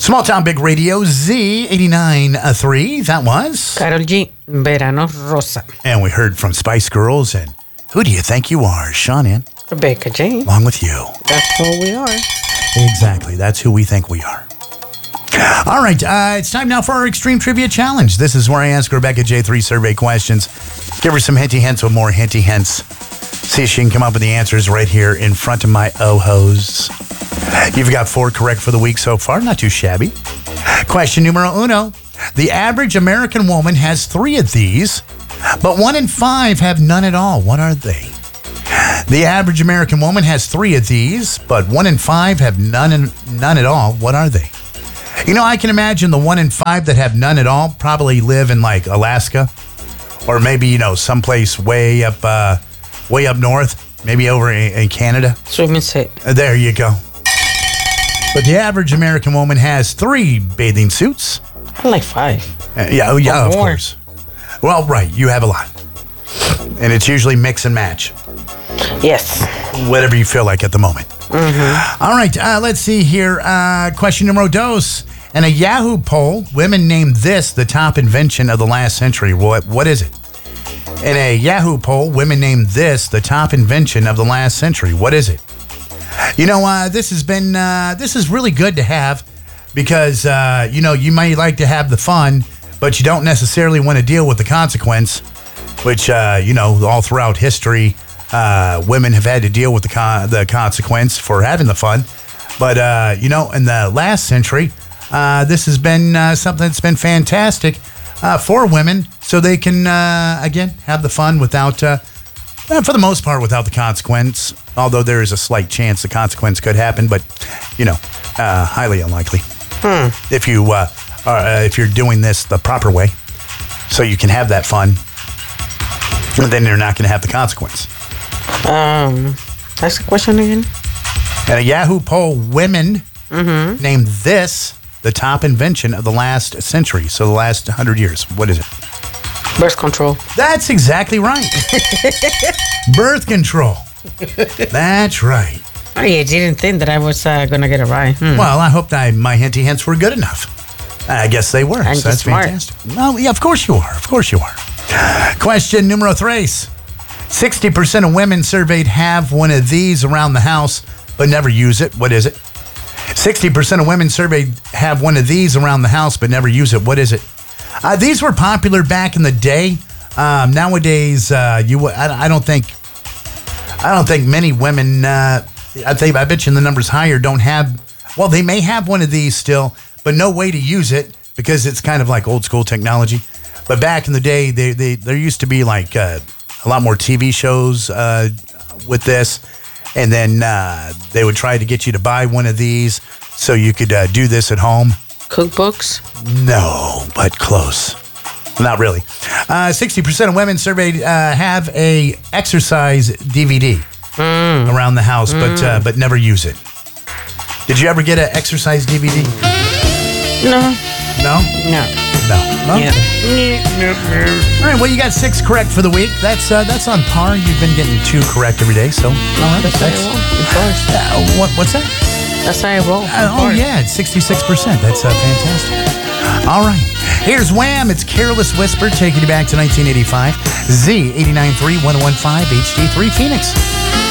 Small Town Big Radio, Z89.3. That was Karol G, Verano Rosa. And we heard from Spice Girls and Who Do You Think You Are? Sean in. Rebecca Jane. Along with you. That's who we are. Exactly. That's who we think we are. All right. It's time now for our Extreme Trivia Challenge. This is where I ask Rebecca J 3 survey questions. Give her some hinty hints with more hinty hints. See if she can come up with the answers right here in front of my ojos. You've got 4 correct for the week so far. Not too shabby. Question numero uno. The average American woman has 3 of these, but 1 in 5 have none at all. What are they? The average American woman has 3 of these, but 1 in 5 have none at all. What are they? You know, I can imagine the 1 in 5 that have none at all probably live in like Alaska, or maybe, you know, someplace way up north, maybe over in Canada. Swimming set. There you go. But the average American woman has 3 bathing suits. I like 5. Yeah, of course. Well, right, you have a lot. And it's usually mix and match. Yes. Whatever you feel like at the moment. Mm-hmm. All right, let's see here. Question numero dos. In a Yahoo poll, women named this the top invention of the last century. What is it? In a Yahoo poll, women named this the top invention of the last century. What is it? You know, this is really good to have because, you know, you might like to have the fun, but you don't necessarily want to deal with the consequence, which, you know, all throughout history, women have had to deal with the consequence for having the fun. But, you know, in the last century, this has been something that's been fantastic for women so they can, again, have the fun without, for the most part, without the consequence, although there is a slight chance the consequence could happen, but, you know, highly unlikely. If you're doing this the proper way so you can have that fun, then you're not going to have the consequence. Ask the question again. At a Yahoo poll, women named this the top invention of the last century, so the last 100 years. What is it? Birth control. That's exactly right. Birth control. That's right. Oh, you didn't think that I was going to get it right. Well, I hope that my hinty hints were good enough. I guess they were. I'm so that's smart. Fantastic. Well, yeah, of course you are. Of course you are. Question numero tres. 60% of women surveyed have one of these around the house, but never use it. What is it? 60% of women surveyed have one of these around the house, but never use it. What is it? These were popular back in the day. Nowadays, I don't think many women. I bet you the number's higher. Don't have. Well, they may have one of these still, but no way to use it because it's kind of like old school technology. But back in the day, there used to be like a lot more TV shows with this, and then they would try to get you to buy one of these so you could do this at home. Cookbooks? No, but close. Not really. 60% of women surveyed have a exercise DVD around the house, but never use it. Did you ever get an exercise DVD? No. No? No. No. Okay. Yeah. All right. Well, you got 6 correct for the week. That's on par. You've been getting 2 correct every day. So, all right. That's how I roll. Of course. What's that? That's how I roll. Oh yeah, it's 66%. That's fantastic. All right. Here's Wham! It's Careless Whisper taking you back to 1985. Z89.3 1015 HD3 Phoenix.